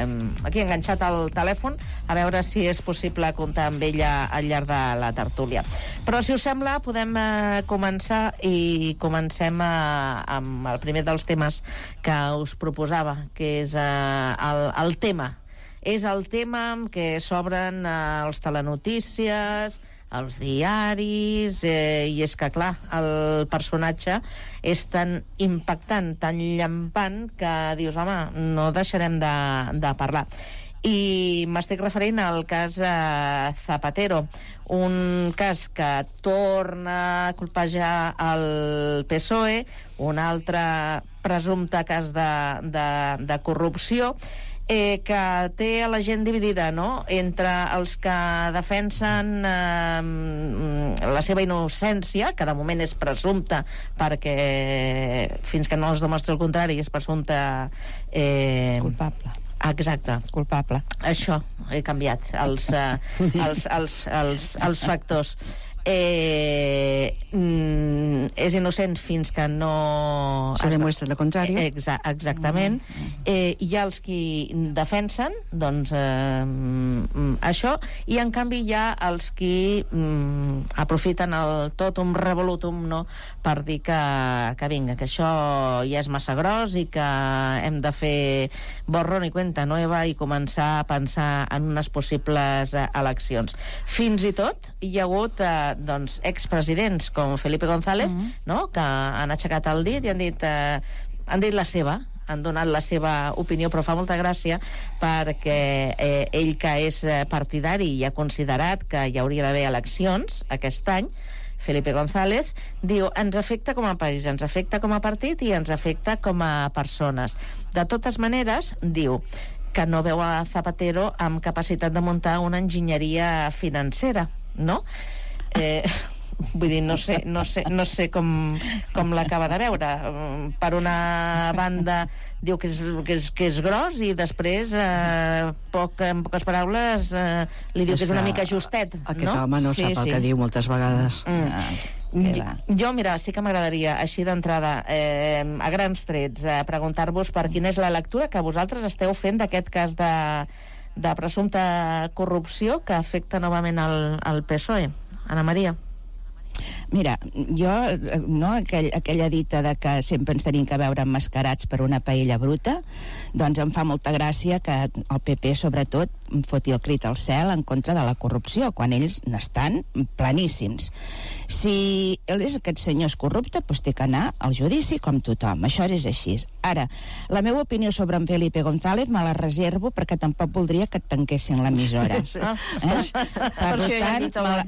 aquí enganxat al telèfon, a veure si és possible comptar amb ella al llarg de la tertúlia. Però, si us sembla, podem començar, i comencem amb el primer dels temes que us proposava, que és el tema. És el tema que s'obren els telenotícies, els diaris, i és que, clar, el personatge és tan impactant, tan llampant, que dius, home, no deixarem de parlar. I m'estic referint al cas Zapatero, un cas que torna a colpejar el PSOE, un altre presumpte cas de corrupció, que té a la gent dividida, no?, entre els que defensen la seva innocència, que de moment és presumpta, perquè fins que no es demostri el contrari és presumpte culpable. Exacte. Culpable. Això, he canviat els factors. És innocent fins que no se demuestra el contrari. Exactament. Hi ha els qui defensen, doncs, això, i en canvi hi ha els qui aprofiten el totum revolutum, no?, per dir que vinga, que això ja és massa gros i que hem de fer borrón i cuenta nueva i començar a pensar en unes possibles eleccions. Fins i tot hi ha hagut doncs, expresidents com Felipe González, no?, que han aixecat el dit i han dit la seva, han donat la seva opinió, però fa molta gràcia perquè ell, que és partidari i ha considerat que hi hauria d'haver eleccions aquest any, Felipe González, diu, ens afecta com a país, ens afecta com a partit i ens afecta com a persones. De totes maneres, diu que no veu a Zapatero amb capacitat de muntar una enginyeria financera, no? Vull dir, no sé com l'acaba de veure. Per una banda diu que és gros i després en poques paraules li diu que és una mica justet, no? Aquest home no sap el que diu moltes vegades. Jo, mira, sí que m'agradaria així d'entrada, a grans trets, preguntar-vos per quina és la lectura que vosaltres esteu fent d'aquest cas de presumpta corrupció que afecta novament el PSOE. Ana Maria. Mira, jo, no, aquella dita de que sempre ens tenim que veure emmascarats per una paella bruta, doncs em fa molta gràcia que el PP, sobretot, foti el crit al cel en contra de la corrupció, quan ells n'estan planíssims. Si aquest senyor és corrupte, doncs té que anar al judici com tothom, això és així. Ara, la meva opinió sobre en Felipe González me la reservo perquè tampoc voldria que et tanquessin l'emissora. Per tant,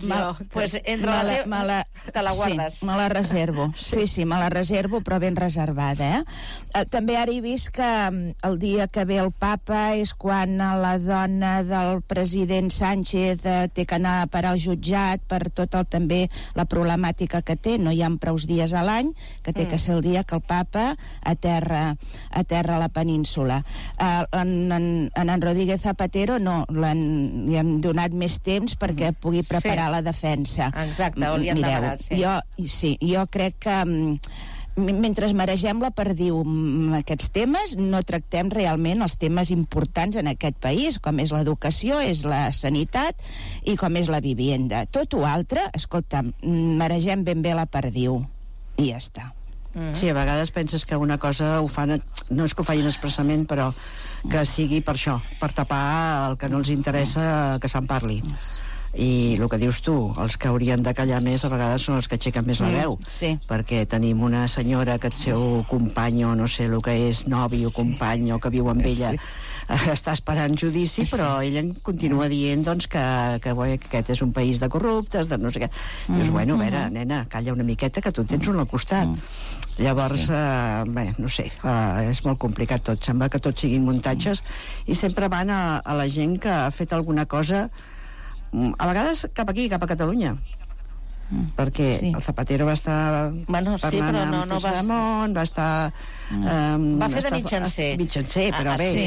te la guardes. Sí, me la reservo. Sí, me la reservo, però ben reservada, També ara he vist que el dia que ve el papa és quan la dona del president Sánchez té que anar a parar al jutjat per tot també la problemàtica que té. No hi ha prous dies a l'any, que té que ser el dia que el papa aterra a la península. En Rodríguez Zapatero no, li hem donat més temps perquè pugui preparar la defensa. Exacte, o li han demanat, sí. Jo crec que mentre maregem la perdiu aquests temes, no tractem realment els temes importants en aquest país, com és l'educació, és la sanitat i com és la vivienda. Tot o altre, escolta, maregem ben bé la perdiu i ja està. Sí, a vegades penses que una cosa ho fan, no és que ho facin expressament, però que sigui per això, per tapar el que no els interessa que se'n parli. I el que dius tu, els que haurien de callar més a vegades són els que aixequen més la veu, perquè tenim una senyora que el seu company, o no sé el que és, nòvio, company, o que viu amb ella, està esperant judici, però ella continua dient doncs, que aquest és un país de corruptes, de no sé què. Dius, bueno, a veure, nena, calla una miqueta, que tu tens un al costat. Llavors, no sé, és molt complicat tot, sembla que tot siguin muntatges i sempre van a la gent que ha fet alguna cosa, a vegades cap aquí, cap a Catalunya, perquè el Zapatero va estar parlant amb Puigdemont, va estar va fer de mitjancer, però bé,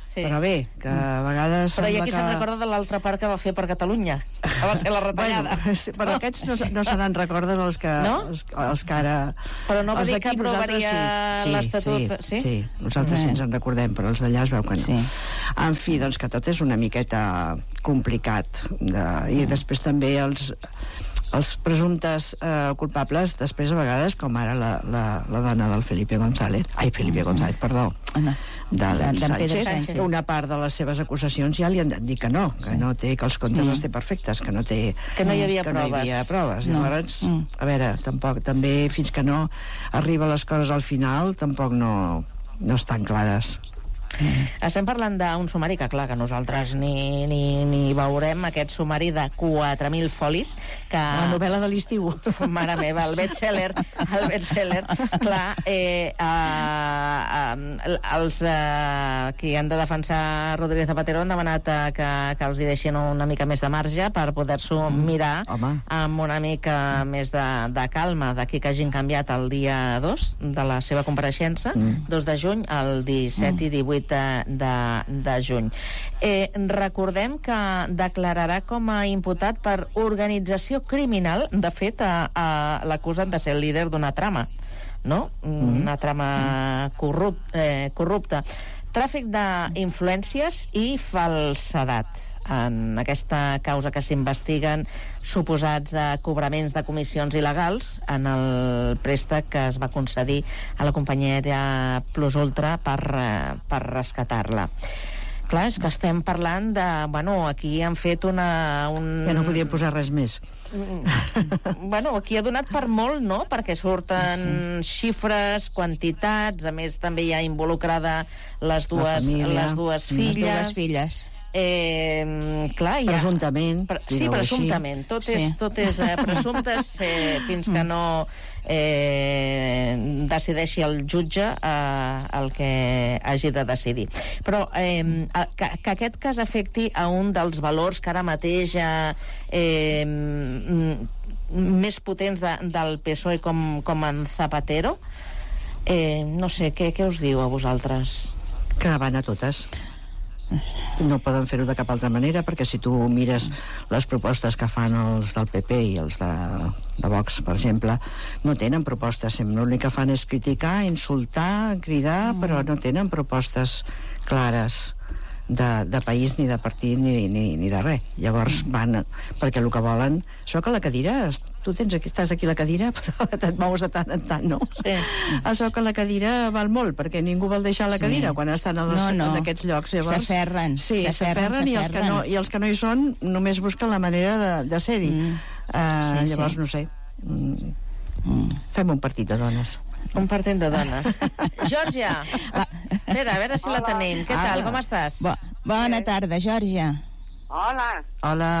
Sí. Però bé, que a vegades... Però hi ha qui se'n recorda de l'altra part que va fer per Catalunya, que va ser la retallada. Bueno, però aquests no se n'en recorden els que, no? els que ara... Però no va els dir que d'aquí nosaltres aprovaria l'Estatut, sí? Sí, nosaltres sí ens en recordem, però els d'allà es veu que no. Sí. En fi, doncs que tot és una miqueta complicat. I després també els presumptes culpables, després a vegades, com ara la dona del Felipe González, perdó, D'en Pedro Sánchez, una part de les seves acusacions ja li han de dir que no, que no té, que els comptes els té perfectes, que no té... Que no hi havia que proves. No hi havia proves. Llavors, a veure, tampoc, també fins que no arriba les coses al final, tampoc no estan clares. Estem parlant d'un sumari que, clar, que nosaltres ni veurem, aquest sumari de 4.000 folis que... La novel·la de l'estiu. Mare meva, el best-seller, clar, els qui han de defensar Rodríguez Zapatero han demanat que els hi deixin una mica més de marge per poder-s'ho mirar amb una mica més de calma, d'aquí que hagin canviat el dia 2 de la seva compareixença, 2 de juny, el 17 i 18 de juny. Recordem que declararà com a imputat per organització criminal. De fet, l'acusen de ser el líder d'una trama, no? Una trama corrupta. Tràfic d'influències i falsedat. En aquesta causa que s'investiguen suposats cobraments de comissions il·legals en el préstec que es va concedir a la companyia Plus Ultra per rescatar-la. Clar, és que estem parlant de... Bueno, aquí han fet Que no podien posar res més. Bueno, aquí ha donat per molt, no? Perquè surten xifres, quantitats, a més també hi ha involucrada les dues filles. Les filles. Clar, presumptament. Sí, presumptament. Tot és presumptes fins que no decideixi el jutge el que hagi de decidir. Però que aquest cas afecti a un dels valors que ara mateix més potents del PSOE com en Zapatero, no sé, què us diu a vosaltres? Que van a totes. No poden fer-ho de cap altra manera, perquè si tu mires les propostes que fan els del PP i els de Vox, per exemple, no tenen propostes, l'únic que fan és criticar, insultar, cridar, però no tenen propostes clares de país, ni de partit, ni de res. Llavors van, perquè el que volen... Això que la cadira, tu estàs aquí a la cadira, però et mous de tant en tant, no? Sí. Això que la cadira val molt, perquè ningú vol deixar la cadira quan estan en aquests llocs. S'aferren. Sí, s'aferren, i els que no hi són només busquen la manera de ser-hi. Llavors, no sé, fem un partit de dones. Un partit de dones. Geòrgia! Espera, a veure si la tenim. Què tal, com estàs? Bona tarda, Geòrgia. Hola.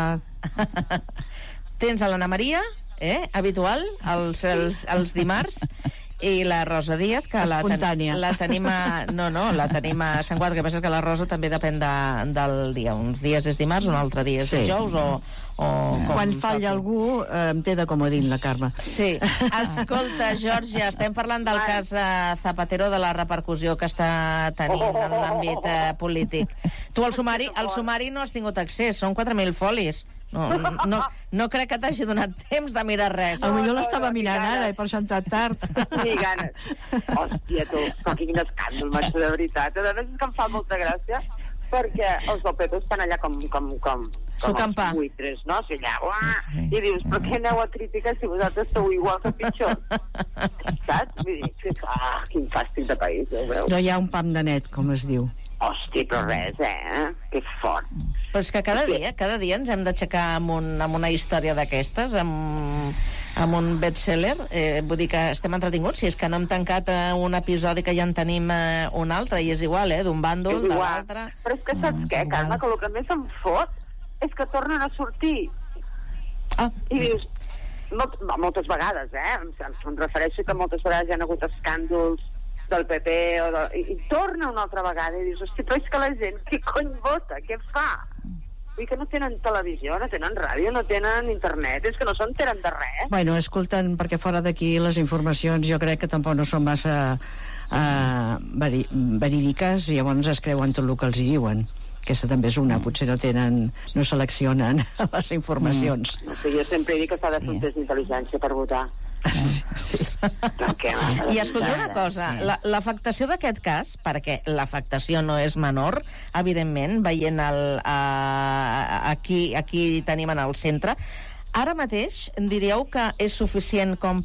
Tens a l'Anna Maria, habitual, els dimarts, i la Rosa Díaz, que la tenim la tenim a Sant Cugat. El que passa és que la Rosa també depèn del dia. Uns dies és dimarts, un altre dia és dijous, quan falla algú em té de comodín la Carme. Sí. Escolta, Geòrgia, estem parlant del cas Zapatero, de la repercussió que està tenint en l'àmbit polític. Tu al sumari no has tingut accés, són 4.000 folis. No crec que t'hagi donat temps de mirar res. Potser l'estava mirant ara i per això ha entrat tard. Ni ganes. Hòstia, tu, quin escàndol, macho, de veritat. A més, és que em fa molta gràcia, perquè els del PP estan allà com els buitres, no? O sigui, allà, i dius, però què aneu a criticar si vosaltres esteu igual que pitjor? Saps? Vull dir, quin fàstic de país, veureu? No hi ha un pam de net, com es diu. Hòstia, però res, que fort. Però és que cada dia ens hem d'aixecar amb una història d'aquestes, amb un best-seller. Vull dir que estem entretinguts. Si és que no hem tancat un episodi que ja en tenim un altre, i és igual, d'un bàndol, de l'altre. Però és que saps què, Carme? Que el que més em fot és que tornen a sortir. I dius, moltes vegades, em refereixo que moltes vegades hi ha hagut escàndols del PP i torna una altra vegada i dius, hosti, però és que la gent què cony vota, què fa? Vull que no tenen televisió, no tenen ràdio, no tenen internet, és que no s'enteren de res. Bueno, escolten, perquè fora d'aquí les informacions jo crec que tampoc no són massa verídiques, i llavors es creuen tot el que els hi diuen. Aquesta també és una, potser no seleccionen les informacions. Jo sempre dic que s'ha de fer un test d'intel·ligència per votar. I escolta una cosa, l'afectació d'aquest cas, perquè l'afectació no és menor, evidentment, veient aquí tenim en el centre, ara mateix diríeu que és suficient com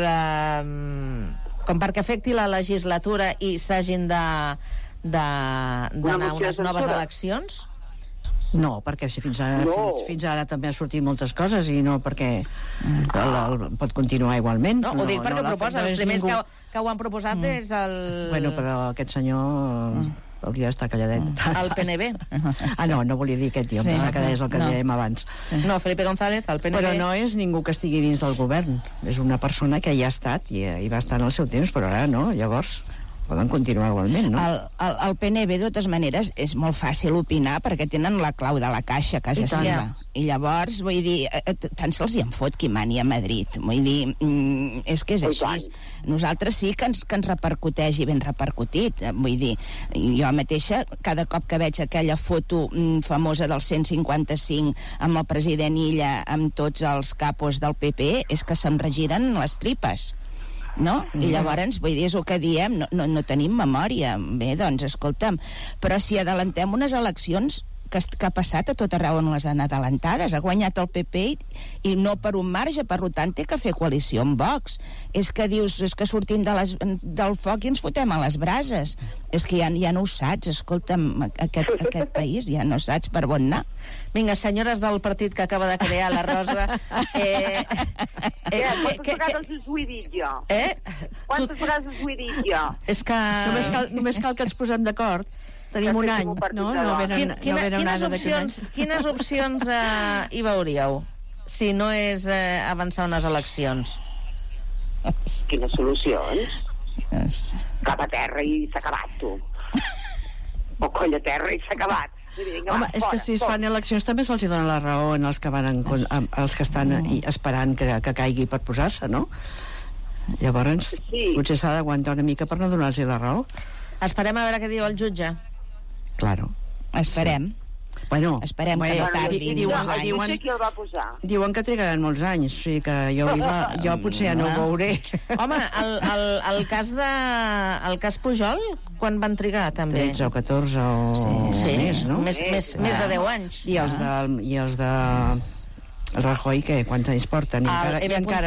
perquè afecti la legislatura i s'hagin d'anar a unes noves eleccions? No, perquè fins ara també ha sortit moltes coses i no perquè pot continuar igualment. No, ho dic perquè ho proposa. Els primers que ho han proposat és el... Bueno, però aquest senyor hauria d'estar calladet. El PNB. No volia dir aquest tio, pensava que és el que dèiem abans. No, Felipe González, el PNB... Però no és ningú que estigui dins del govern. És una persona que hi ha estat i va estar en el seu temps, però ara no, llavors... poden continuar igualment, no? El PNB, de totes maneres, és molt fàcil opinar perquè tenen la clau de la caixa a casa seva. I llavors, vull dir, tant se'ls hi en fot qui mani a Madrid. Vull dir, és que és així. Nosaltres sí que ens repercuteix i ben repercutit. Vull dir, jo mateixa, cada cop que veig aquella foto famosa del 155 amb el president Illa, amb tots els capos del PP, és que se'm regiren les tripes. No? I llavors, vull dir, és el que diem, no tenim memòria. Bé, doncs, escolta'm, però si adelantem unes eleccions que ha passat a tot arreu on les han adelantades, ha guanyat el PP i no per un marge, per tant té que fer coalició amb Vox. És que dius, és que sortim del foc i ens fotem a les brases. És que ja no ho saps, escolta'm, aquest país ja no saps per on anar. Vinga, senyores del partit que acaba de crear la Rosa... Quantes vegades us ho he dit jo? Quantes vegades us ho he dit jo? És que... Només cal que ens posem d'acord. Tenim un any, no? Quines opcions hi veuríeu si no és avançar unes eleccions? Quines solucions? Cap a terra i s'ha acabat, tu. O coll a terra i s'ha acabat. Home, és que si es fan eleccions també se'ls dona la raó als que estan esperant que caigui per posar-se, no? Llavors, potser s'ha d'aguantar una mica per no donar-los la raó. Esperem a veure què diu el jutge. Claro. Esperem. Bueno, esperem que no tardin 2 anys. Qui el va posar? Diuen que trigaran molts anys, o sigui que jo potser ja no ho veuré. Home, el cas Pujol, quan van trigar, també? 13 o 14 o més, no? Més de 10 anys. I els de el Rajoy, què? Quants anys porten? L'M.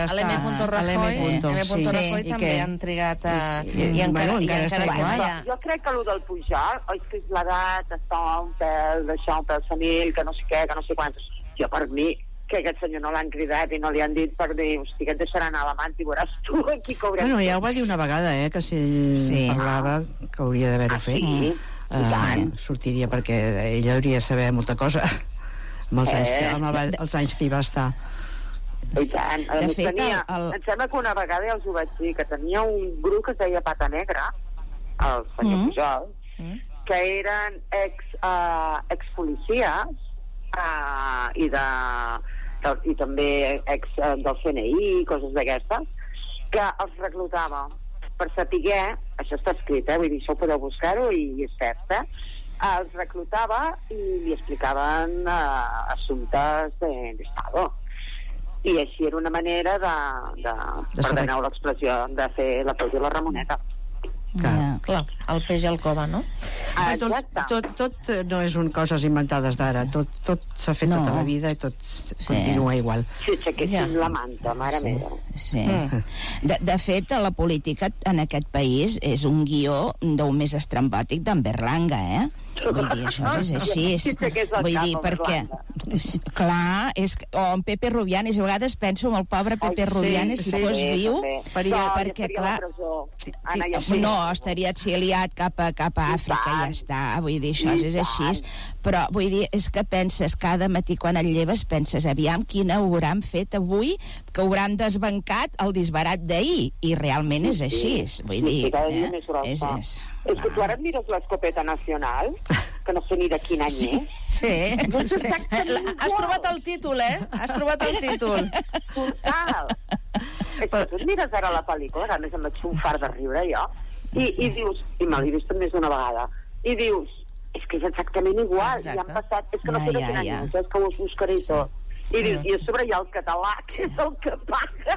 Rajoy també han trigat i encara treballa. Jo crec que el del Pujol, és que és l'edat, està un pèl senil, que no sé què, que no sé quantos. Jo, per mi, que aquest senyor no l'han cridat i no li han dit per dir, hosti, que et deixaran a l'amant i veuràs tu aquí que haurem... Bueno, ja ho va dir una vegada, que si ell parlava que hauria d'haver-ho fet. Sortiria perquè ell hauria de saber molta cosa. Els anys que hi va estar. I tant. Em sembla que una vegada ja us ho vaig dir, que tenia un grup que es deia Pata Negra, el senyor Pujol, que eren expolicies i també ex del CNI, coses d'aquestes, que els reclutava per saber, això està escrit, vull dir, això ho podeu buscar-ho i és cert, els reclutava i li explicaven assumptes d'estado. I així era una manera perdoneu l'expressió, de fer la cosa i la Ramoneta. Clar, el peix al cova, no? Tot no és coses inventades d'ara, tot s'ha fet tota la vida i tot continua igual. Si aixequéssim la manta, mare meva. De fet, la política en aquest país és un guió d'un més estrambòtic d'en Berlanga, Vull dir, això és així. Vull dir, perquè... Clar, o en Pepe Rubianes, a vegades penso en el pobre Pepe Rubianes, si fos viu, perquè, clar... No, estaria exiliat cap a Àfrica i ja està. Vull dir, això és així. Però, vull dir, és que penses, cada matí quan et lleves, penses, aviam, quina hauran fet avui, que hauran desbancat el disbarat d'ahir. I realment és així. Vull dir, és que tu ara et mires l'Escopeta Nacional, que no sé ni de quin any és. Sí. Has trobat el títol, Has trobat el títol. Total. És que tu et mires ara la pel·lícula, a més em vaig fer un fart de riure, jo. I dius, i me l'he vist més d'una vegada, i dius, és que és exactament igual. Exacte. I han passat, és que no sé de quin any és, és que ho buscaré i tot. I dius, i a sobre hi ha el català, que és el que paga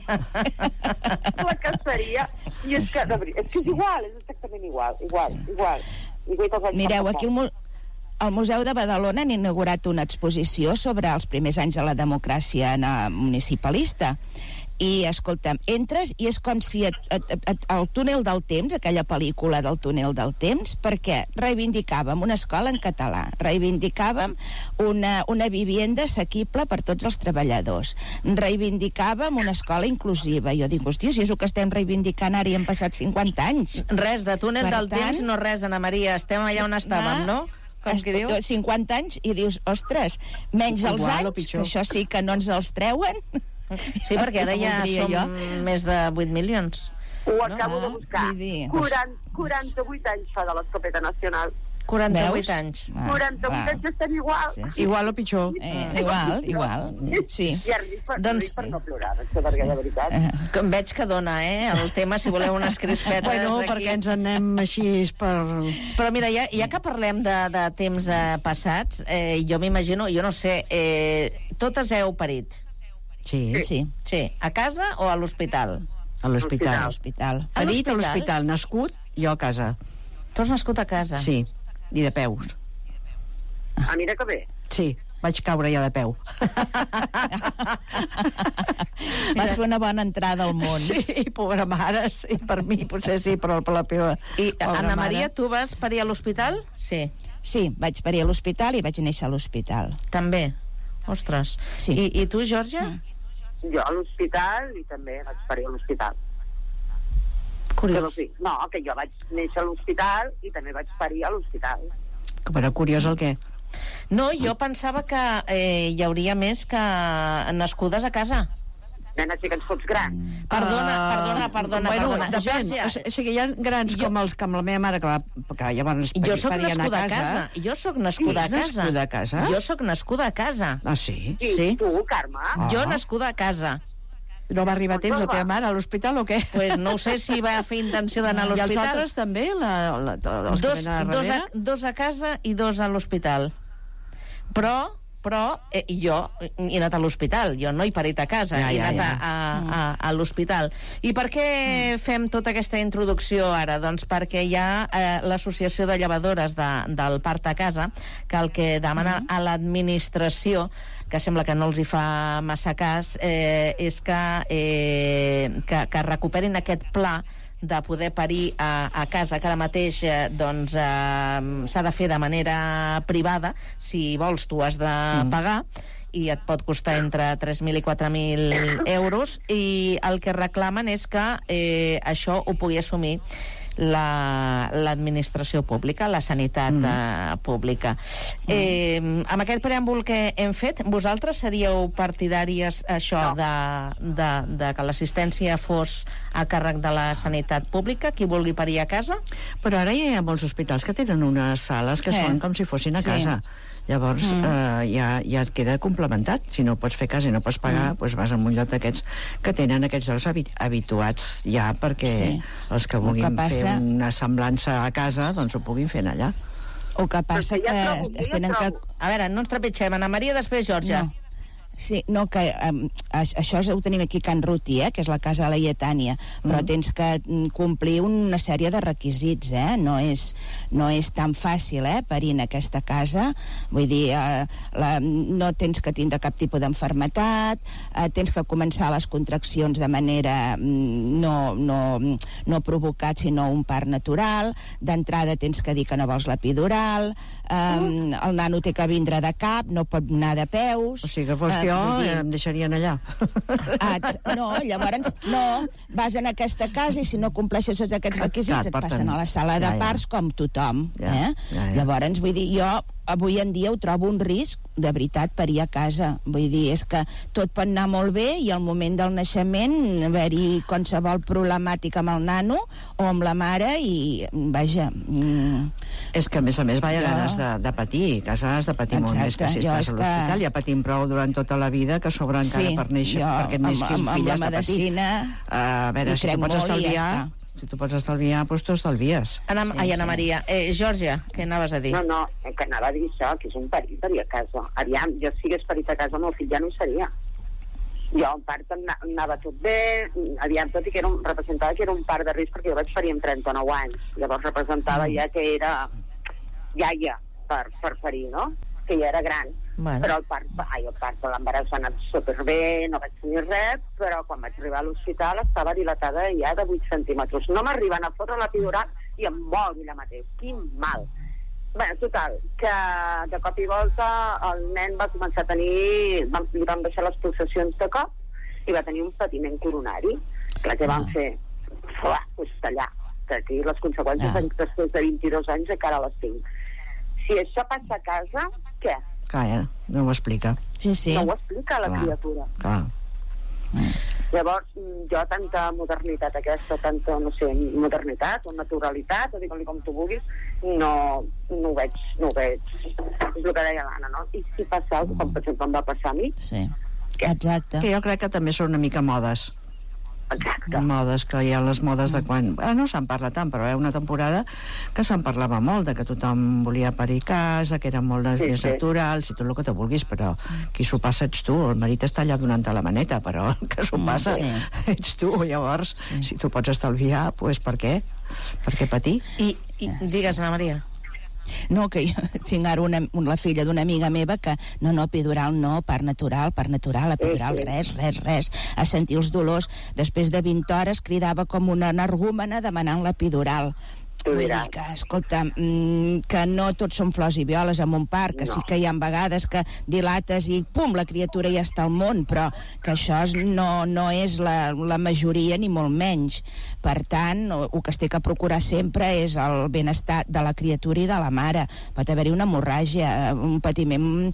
la caseria, i és que és igual, és exactament igual. Mireu, aquí al Museu de Badalona han inaugurat una exposició sobre els primers anys de la democràcia municipalista. I, escolta'm, entres i és com si el túnel del temps, aquella pel·lícula del túnel del temps, perquè reivindicàvem una escola en català, reivindicàvem una vivienda assequible per tots els treballadors, reivindicàvem una escola inclusiva. Jo dic, hòstia, si és el que estem reivindicant ara i han passat 50 anys. Res, de túnel del temps no res, Anna Maria, estem allà on estàvem, no? Com que diu? 50 anys i dius, ostres, menys els anys, que això sí que no ens els treuen. Sí, perquè ara ja som més de 8 milions. Ho acabo de buscar. 48 anys fa de l'escopeta nacional. 48 anys. 48 anys estem igual. Igual o pitjor. Igual. Sí. I ara dic per no plorar, perquè de veritat. Veig que dona, el tema, si voleu unes crispetes. Bueno, perquè ens anem així per... Però mira, ja que parlem de temps passats, jo m'imagino, jo no sé, totes heu parit. Sí. A casa o a l'hospital? A l'hospital. Parit a l'hospital, nascut, jo a casa. Tu has nascut a casa? Sí, i de peus. Ah, mira que bé. Sí, vaig caure ja de peu. Vas fer una bona entrada al món. Sí, pobra mare, sí, per mi potser sí, però per la meva... I Anna Maria, tu vas parir a l'hospital? Sí. Sí, vaig parir a l'hospital i vaig néixer a l'hospital. També? Ostres. Sí. I tu, Georgia? Jo a l'hospital i també vaig parir a l'hospital. Curiós. No, que jo vaig néixer a l'hospital i també vaig parir a l'hospital. Però curiós el què? No, jo pensava que hi hauria més que nascudes a casa. Nena, sí que ens fots gran. Perdona. Bueno, depèn. Georgia. O sigui, hi ha grans com els que amb la meva mare, que llavors Jo sóc parien nascuda a casa. Jo sóc nascuda a casa. Nascuda a casa? Jo sóc nascuda a casa. Ah, sí? Sí. Tu, Carme? Jo nascuda a casa. No va arribar a temps la teva mare a l'hospital o què? Pues no ho sé si va fer intenció d'anar a l'hospital. I els altres també? Els que venen a darrere? Dos a casa i dos a l'hospital. Però jo he anat a l'hospital, jo no he parit a casa, he anat a l'hospital. I per què fem tota aquesta introducció ara? Doncs perquè hi ha l'associació de llevadores del part a casa, que el que demana a l'administració, que sembla que no els hi fa massa cas, és que recuperin aquest pla de poder parir a casa, que ara mateix s'ha de fer de manera privada. Si vols, tu has de pagar i et pot costar entre 3.000 i 4.000 euros, i el que reclamen és que això ho pugui assumir l'administració pública, la sanitat pública. Amb aquest preàmbul que hem fet, vosaltres seríeu partidàries això de que l'assistència fos a càrrec de la sanitat pública, qui vulgui parir a casa? Però ara hi ha molts hospitals que tenen unes sales que són com si fossin a casa. Llavors ja et queda complementat. Si no pots fer casa i no pots pagar, doncs vas a un lloc d'aquests que tenen aquests llocs habituats ja perquè els que vulguin fer una semblança a casa doncs ho puguin fer allà. El que passa que es tenen que... A veure, no ens trepitgem. Anna Maria, després Georgia. Sí, no, que això ho tenim aquí a Can Ruti, que és la casa Laietània, però tens que complir una sèrie de requisits, no és tan fàcil, parir en aquesta casa. Vull dir, no tens que tindre cap tipus d'enfermetat, tens que començar les contraccions de manera no provocat, sinó un part natural. D'entrada tens que dir que no vols l'epidural, el nano té que vindre de cap, no pot anar de peus. O sigui que fos jo em deixarien allà. No, llavors vas en aquesta casa i si no compleixes tots aquests requisits et passen a la sala de parts com tothom. Llavors, vull dir, jo avui en dia ho trobo un risc, de veritat, parir a casa. Vull dir, és que tot pot anar molt bé i al moment del naixement haver-hi qualsevol problemàtica amb el nano o amb la mare i, vaja... És que, a més, ganes de patir. A casa has de patir molt més que si estàs a l'hospital. Ja patim prou durant tota la vida, que sobra encara per néixer, perquè més fill has de patir. A veure, si tu pots estalviar... Si tu pots estalviar, doncs tu estalvies. Anna Maria. Georgia, què anaves a dir? No, que anava a dir això, que és un perill tenir a casa. Aviam, jo si hagués parit a casa, el meu fill ja no hi seria. Jo en part anava tot bé, aviam, tot i que representava que era un part de risc, perquè jo vaig parir amb 39 anys. Llavors representava ja que era iaia per parir, no? Que ja era gran. Bueno. Però el part de l'embaràs va anar superbé, no vaig tenir res, però quan vaig arribar a l'hospital estava dilatada ja de 8 centímetres. No m'arriben a fotre l'epidural i em mor ella mateix. Quin mal. Bé, total, que de cop i volta el nen va començar a tenir... li van baixar les pulsacions de cop i va tenir un patiment coronari. Clar, que van fer? Tallar. Que aquí les conseqüències després de 22 anys encara les tinc. Si això passa a casa, què? Clar, no ho explica. Sí. No ho explica la criatura. Clar. Llavors, jo tanta modernitat aquesta, tanta, no sé, modernitat o naturalitat, o digue-li com tu vulguis, no ho veig. És el que deia l'Anna, no? I si passa alguna cosa, com per exemple em va passar a mi... Sí, exacte. Que jo crec que també són una mica modes. Exacte. Modes, que hi ha les modes de quan... no se'n parla tant, però hi ha una temporada que se'n parlava molt, de que tothom volia parir a casa, que era molt més natural, si tot el que te vulguis, però qui s'ho passa ets tu. El marit està allà donant-te la maneta, però el que s'ho passa ets tu. Llavors, si tu pots estalviar, doncs per què? Per què patir? I digues, Anna Maria. No, que jo tinc ara la filla d'una amiga meva que no, epidural no, part natural, epidural, res. A sentir els dolors, després de 20 hores cridava com una energúmena demanant l'epidural. Vull dir que, escolta, que no tots són flors i violes en un parc, que sí que hi ha vegades que dilates i pum, la criatura ja està al món, però que això no és la majoria ni molt menys. Per tant, el que es té que procurar sempre és el benestar de la criatura i de la mare. Pot haver-hi una hemorràgia, un patiment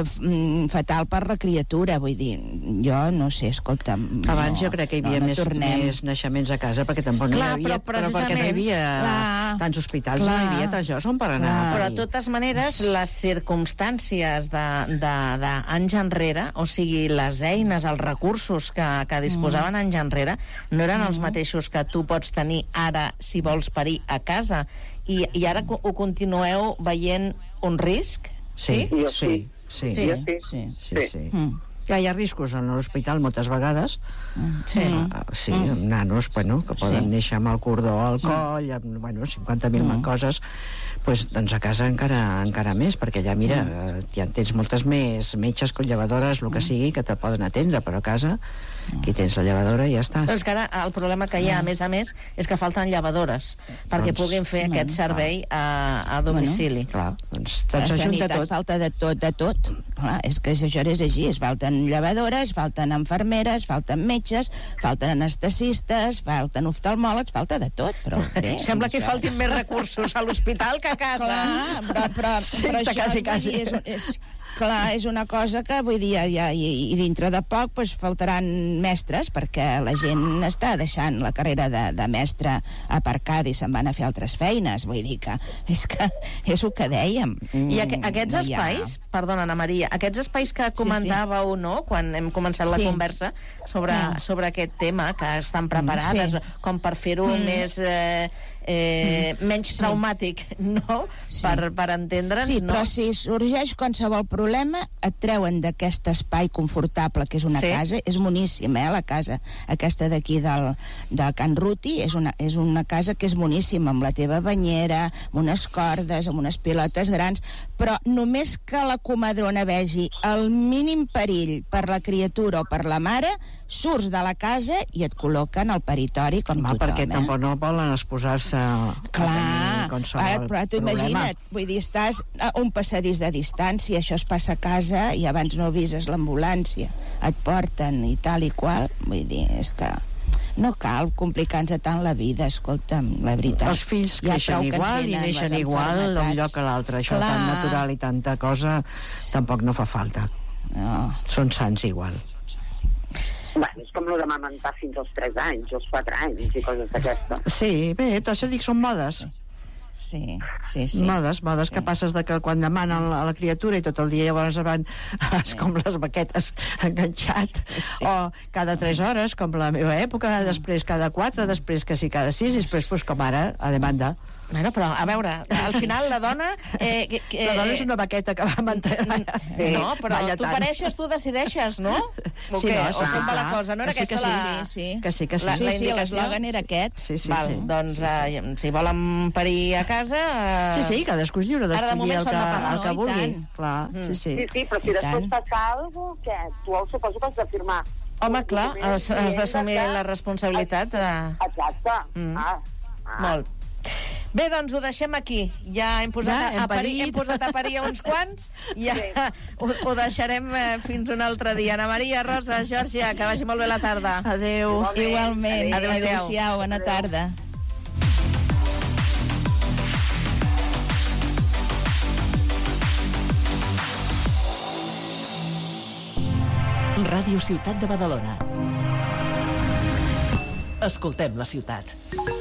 fatal per la criatura, vull dir, jo no sé, escolta... Abans jo crec que hi havia més naixements a casa, perquè tampoc no hi havia... Però perquè no hi havia... tants hospitals, no hi havia tants llocs on per anar. Però de totes maneres, les circumstàncies d'anys enrere, o sigui, les eines, els recursos que disposaven anys enrere, no eren els mateixos que tu pots tenir ara si vols parir a casa. I ara ho continueu veient un risc? Sí. Ja hi ha riscos en l'hospital moltes vegades. Amb nanos, que poden néixer amb el cordó al coll, amb 50.000 coses. Doncs a casa encara més, perquè allà, mira, ja tens moltes més metges, llevadores, el que sigui, que te poden atendre, però a casa, aquí tens la llevadora i ja està. Però és que ara el problema que hi ha, a més, és que falten llevadores perquè puguin fer aquest servei a domicili. Clar, doncs la sanitat falta de tot. Clar, és que això és així, es falten llevadores, falten infermeres, falten metges, falten anestesistes, falten oftalmòlegs, falta de tot, però bé, sembla que faltin més recursos a l'hospital que a casa. Clar, però això és una cosa que, vull dir, i dintre de poc faltaran mestres, perquè la gent està deixant la carrera de mestre aparcada i se'n van a fer altres feines, vull dir que és el que dèiem. I aquests espais, perdona, Anna Maria, aquests espais que comentàveu, no?, quan hem començat la conversa sobre aquest tema, que estan preparades com per fer-ho menys traumàtic, no?, per entendre'ns, no? Sí, però si sorgeix qualsevol problema, et treuen d'aquest espai confortable que és una casa. És moníssima, la casa aquesta d'aquí de Can Ruti, és una casa que és moníssima, amb la teva banyera, amb unes cordes, amb unes pilotes grans, però només que la comadrona vegi el mínim perill per la criatura o per la mare, surts de la casa i et col·loquen al peritori com tothom. Perquè tampoc no volen exposar-se a tenir qualsevol però tu imagina't, vull dir, estàs a un passadís de distància, això es passa a casa i abans no avises l'ambulància, et porten i tal i qual, vull dir, és que no cal complicar-nos tant la vida, escolta'm, la veritat. Els fills creixen igual i neixen igual d'un lloc a l'altre, això tan natural i tanta cosa tampoc no fa falta. Són sants igual. Bueno, és com el d'amamentar fins als 3 anys, als 4 anys i coses d'aquestes. Sí, bé, tot això dic, són modes. Sí. Modes que passes de que quan demanen a la criatura i tot el dia llavors van com les baquetes enganxat, o cada 3 hores, com la meva època, després cada 4, després que sí cada 6, i després com ara, a demanda. Bueno, però, a veure, al final la dona... La dona és una baqueta que va mantenir... No, però tu pareixes, tu decideixes, no? O què? O sembla la cosa, no era aquesta la... Sí, que sí. Sí, l'eslògan era aquest. Sí. Doncs, si volen parir a casa... Sí, cadascú és lliure d'escollir el que vulgui. Clar, sí. Sí, però si després passa alguna cosa, què? Tu suposo que has de firmar. Home, clar, has d'assumir la responsabilitat de... Exacte. Molt. Bé, doncs ho deixem aquí. Ja hem posat a parir uns quants. Ja ho deixarem fins un altre dia. Ana Maria, Rosa, Georgia, que vagi molt bé la tarda. Adéu. Igualment. Adéu-siau, bona tarda. Ràdio Ciutat de Badalona. Escoltem la ciutat.